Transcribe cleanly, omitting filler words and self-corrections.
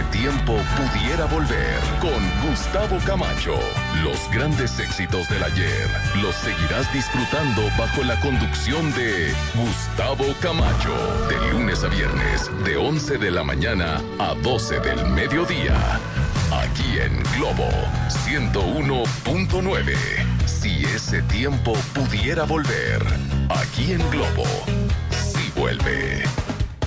tiempo pudiera volver, con Gustavo Camacho. Los grandes éxitos del ayer los seguirás disfrutando bajo la conducción de Gustavo Camacho. De lunes a viernes, de 11 de la mañana a 12 del mediodía. Aquí en Globo 101.9. Si ese tiempo pudiera volver, aquí en Globo, sí vuelve.